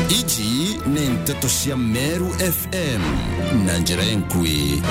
Ici nente tosia Meru FM nanjira enkui.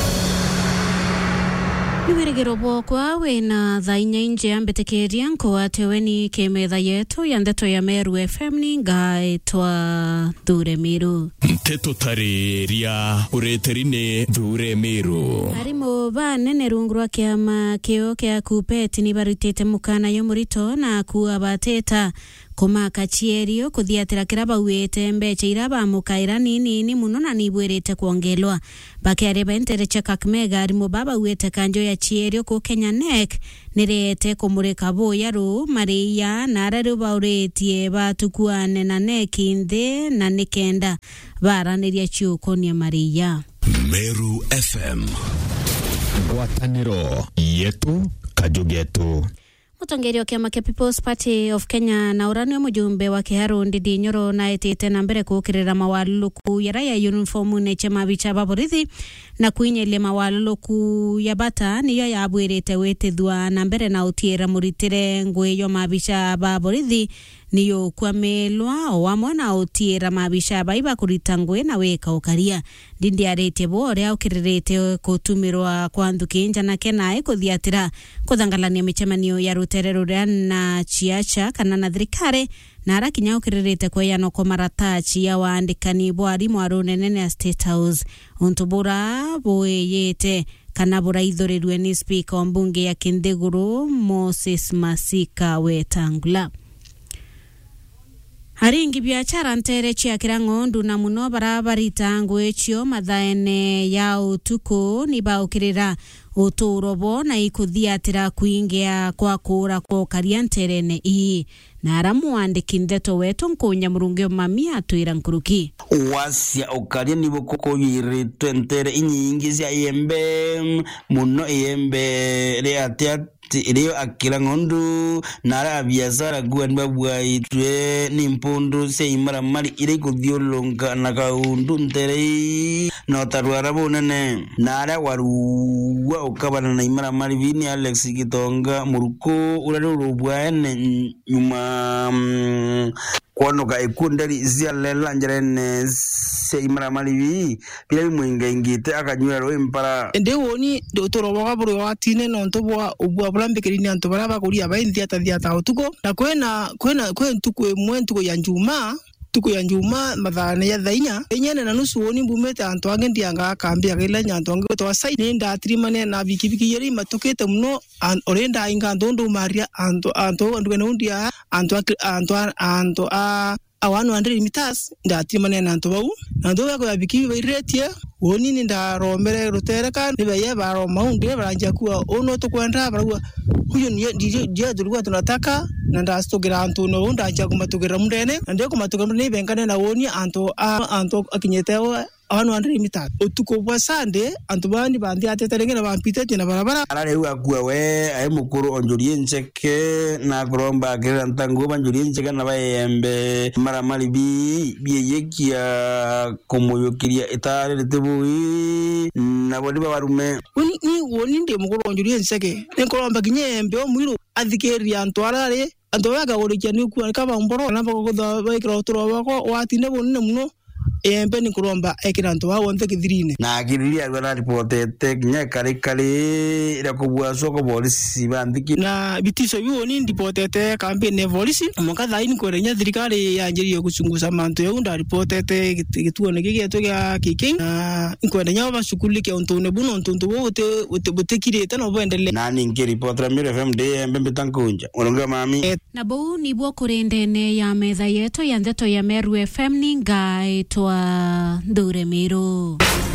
Niwirigiro bwokwa wina thainya inje ambetekeria nkoa teweni kemetha yetu ya ndeto ya Meru FM ningaitwa Thure Miru. Nteto tariria ureterine Thure Miru. Arimo banene rungurwa kiama kio kia kupeti ni barutete mukana yo murito na kuwa bateta kumaka chierio kuthiatira kiraba wete mbeche iraba mukaira nini muno na nibwerete kuongelwa bakere bentere cheka kmega arimo baba wete kanjo ya chierio ku Kenya NEC nirete kumureka boya ru maria nararu bauretie batukuane na NEC inde na nikenda baraniria chukonia maria. Meru FM Gwataniro yetu kajugetu. Mutongeri wa kiama kia People's Party of Kenya na urani mujumbe wa Kiharu Ndindi Nyoro na etete na mbere kukirira mawaluku ya raya uniformu neche mabicha baborithi na kuinyele mawaluku ya bata niyo ya abwirete wetethwa na mbere na utiera muritire ngweyo mabicha baborithi niyo kwamelwa o wamwe na utiera mabisha baiba kurita ngwe na weka ukaria. Ndindi arete bore aukirirete kutumirwa kwa ndukinja na kenae kuthiatira kuthangalania michemanio ya ruterero na chiacha kana na thirikari na arakinya ukirirete kweyano kwa maratachi ya waandikani bwari mwaru nenene State House untubura boyete kana bura ithorirwe ni speaker wa mbunge ya Kindeguru Moses Masika Wetangula. Haringi biachara ntere chia kirangondu na muno barabarita ngwechio mathaene ya utuko ni baukirira uturobo na ikuthiatira kuingia kwa kura kwa karianterene ii na aramu andiki ndeto wetu nkunya murungio mamia tuira nkuruki wasia okaria nibo koko yiritwe ntere inyingi cia yembe muno yembe reatia iliyo akila ngondu nara biashara gwa nibabwaitwe nimpundu se imara mali ile kuthiolonga na kaundu ntere no tarwara bonene nara waruwa ukabana na imara mali vini Alex Gitonga muruko urarubwane nyuma kwano ga ikundari zialela njerene se imara mali bila mwinga ingite akanyura ro impara ndewoni dotoro wakaburu watine no ntobwa ubwa bulambekerini anto baraba kuri abaindi atadhiata utuko na kwena tukwe mwentuko ya njuma tuko ya njuma mathane ya thainya enyene na nusu woni mbumete anto agendi anga kambia gela nyanto ange to sai nenda atrimane na bikibiki yeri matukete muno orenda inga ndondo maria anto ndwena undia anto awanu 100 meters ndatimane na anto bau ndo yako ya bikibi bairetie woni ni ndaromere rutereka nibaye baro maunde baranja kuwa ono to kwenda barua huyo ndiye tulikuwa tunataka na ndastogira anto no ndaja kumatugira murene ndio kumatugira murene bengane na woni anto akinyetewa awanu 100 meters utuko bwa sande anto bandi bandi ateterengena bampitete na barabara arare akua we ai mukuru onjurie ncheke na gromba gira ntango banjurie ncheke na bayembe mara mali biyekia komoyokiria itare letebui na bodi barume woni ndi mukuru onjurie ncheke nkoromba kinyembe o mwiro athikeria anto arare anto yaga gorikia ni kuwa kaba mboro na bako baikira utoro wako watine bonne muno embe ni kuromba ekiranto wa wonte kithirine na agiriria rwa reportete nya kare ira kubwa soko polisi bandiki na bitisho biwoni ndipotete campaign ne polisi mukatha ini korenya thirikari yanjiriye guchunguza manto yo nda reportete gituone gigeto gya kiki na inkorenya bashukulike ontone buno ontonto wote kirete no bendele na ninge reporter Meru FM de mbembe tankunja olonga mami na bou ni bwo kurendene ya metha yetu ya ndeto ya Meru FM ningaitwa Thure Miru.